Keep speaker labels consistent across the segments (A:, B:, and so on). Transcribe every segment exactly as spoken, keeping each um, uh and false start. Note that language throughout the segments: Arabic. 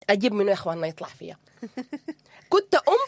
A: أجيب منه يا إخواننا يطلع فيها. كنت أم،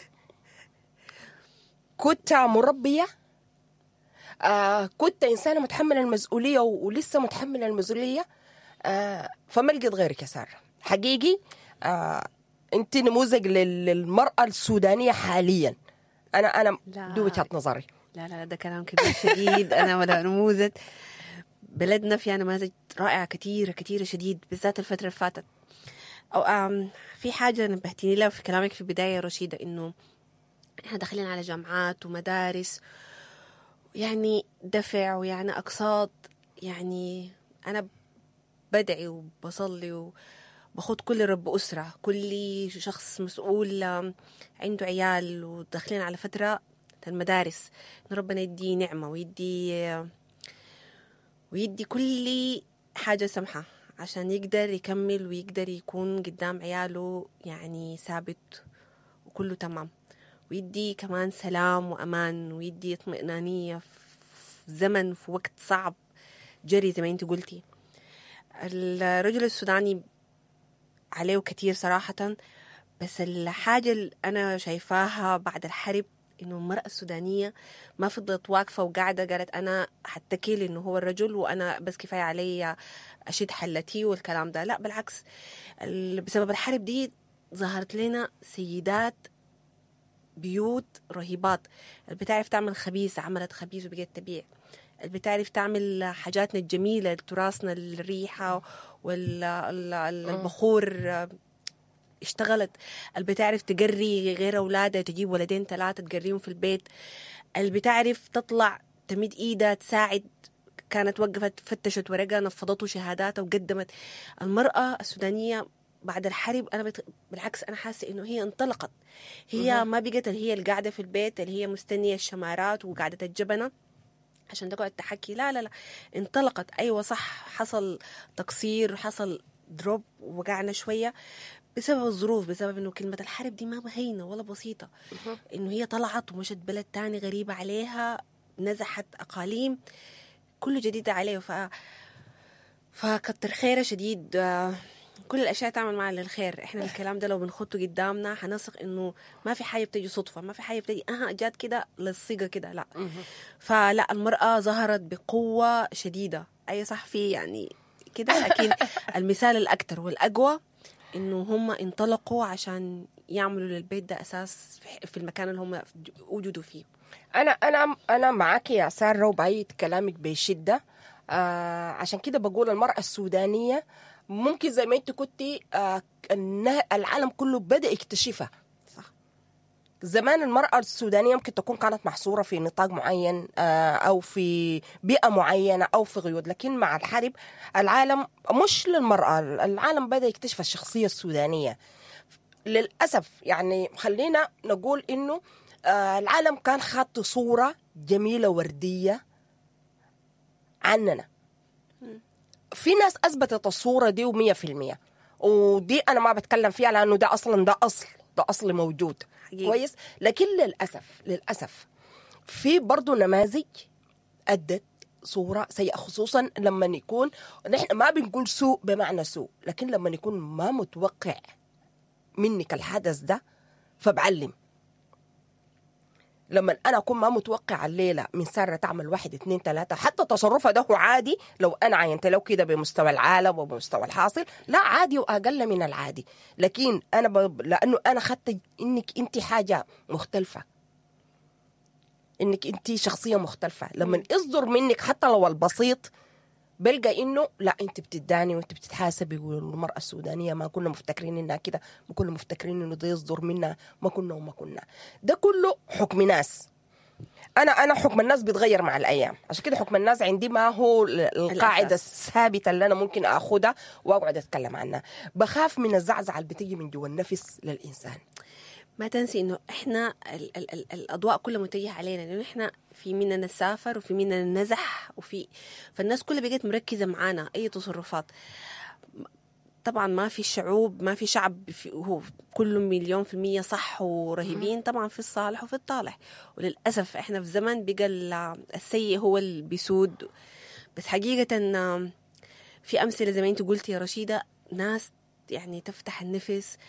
A: كنت مربية، آه كنت إنسانة متحملة المسؤولية ولسه متحملة المسؤولية. آه فما لقيت غيرك يا سارة حقيقي. آه أنت نموذج للمرأة السودانية حاليا. أنا أنا دي وجهة نظري.
B: لا لا ده كلام كبير شديد. أنا ولا نموذج، بلدنا فيها نماذج رائعة كتيرة كتيرة شديد، بالذات الفترة اللي فاتت. أو آم في حاجة نبهتيني لها في كلامك في البداية رشيدة، إنه إحنا داخلين على جامعات ومدارس، يعني دفع ويعني أقساط. يعني أنا بدعي وبصلي وبخد كل رب أسرة، كل شخص مسؤول عنده عيال وداخلين على فترة المدارس، إن ربنا يدي نعمة ويدي ويدي كل حاجة سمحة عشان يقدر يكمل ويقدر يكون قدام عياله يعني ثابت وكله تمام، ويدي كمان سلام وأمان ويدي اطمئنانية في زمن في وقت صعب جري زي ما انت قلتي. الرجل السوداني عليه كتير صراحة، بس الحاجة اللي أنا شايفاها بعد الحرب إنه المرأة السودانية ما فضلت واقفة وقاعدة قالت أنا حتكيل إنه هو الرجل وأنا بس كفاية علي أشد حلتي والكلام ده. لا بالعكس، بسبب الحرب دي ظهرت لنا سيدات بيوت رهيبات، اللي بتعرف تعمل خبيز عملت خبيز وبقيت تبيع، اللي بتعرف تعمل حاجاتنا الجميلة تراثنا الريحة والبخور اشتغلت، اللي بتعرف تقري غير أولادها تجيب ولدين ثلاثة تقريهم في البيت، اللي بتعرف تطلع تمد إيدها تساعد، كانت وقفت فتشت ورقة نفضته شهاداتها وقدمت. المرأة السودانية بعد الحرب أنا بت... بالعكس أنا حاسة إنه هي انطلقت، هي ما بقت اللي هي القاعدة في البيت اللي هي مستنية الشمارات وقاعدة الجبنة عشان تقعد تحكي. لا لا لا انطلقت. أيوة صح، حصل تقصير، حصل دروب وقعنا شوية بسبب الظروف، بسبب إنه كلمة الحرب دي ما هينة ولا بسيطة، إنه هي طلعت ومشت بلد تاني غريبة عليها، نزحت أقاليم كله جديدة عليه. ف... فكتر خيرها شديد. كل الأشياء تعمل معنا للخير. إحنا الكلام ده لو بنخطه قدامنا حنثق إنه ما في حاجة بتجي صدفة، ما في حاجة بتجي أها جات كده للصيغة كده، لا. فلا المرأة ظهرت بقوة شديدة. أي صح، في يعني كده لكن المثال الأكتر والأقوى إنه هم انطلقوا عشان يعملوا للبيت ده أساس في المكان اللي هم وجدوا فيه.
A: أنا أنا أنا معك يا سارة وبعيد كلامك بشدة. آه عشان كده بقول المرأة السودانية ممكن زي ما انت كنتي آه العالم كله بدأ يكتشفها.
B: صح.
A: زمان المرأة السودانية ممكن تكون كانت محصورة في نطاق معين آه أو في بيئة معينة أو في غيوط، لكن مع الحرب العالم مش للمرأة، العالم بدأ يكتشف الشخصية السودانية للأسف. يعني خلينا نقول إنه آه العالم كان خاط صورة جميلة وردية عننا. في ناس أثبتت الصورة دي ومية في المية، ودي أنا ما بتكلم فيها لأنه ده أصلا ده أصل ده أصل موجود حقيقي. كويس. لكن للأسف للأسف في برضو نماذج أدت صورة سيئة، خصوصا لما يكون نحن ما بنقول سوء بمعنى سوء، لكن لما يكون ما متوقع منك الحدث ده فبعلم. لما أنا أكون ما متوقع الليلة من سارة تعمل واحد اتنين تلاتة، حتى تصرفها ده هو عادي لو أنا عينت لو كده بمستوى العالم وبمستوى الحاصل، لا عادي وأقل من العادي، لكن أنا ب... لأنه أنا خدت إنك أنت حاجة مختلفة، إنك أنت شخصية مختلفة. لما يصدر منك حتى لو البسيط بلقى إنه لا أنت بتداني وأنت بتتحاسبي. والمرأة السودانية ما كنا مفتكرين إنها كده، ما كنا مفتكرين إنه ده يصدر منا، ما كنا وما كنا. ده كله حكم ناس. أنا أنا حكم الناس بيتغير مع الأيام، عشان كده حكم الناس عندي ما هو القاعدة الثابتة اللي أنا ممكن أخدها وأقعد أتكلم عنها. بخاف من الزعزعة اللي بتيجي من جوا النفس للإنسان.
B: ما تنسي إنه إحنا ال ال ال الأضواء كلها متجهة علينا، لأنه إحنا في مننا نسافر وفي مننا نزح، وفي فالناس كلها بقت مركزة معانا أي تصرفات. طبعا ما في شعوب ما في شعب في هو كله مليون في المية صح ورهيبين، طبعا في الصالح وفي الطالح، وللأسف إحنا في زمن بقى السيء هو اللي بيسود. بس حقيقة في أمثلة زي ما أنت قلتي يا رشيدة، ناس يعني تفتح النفس،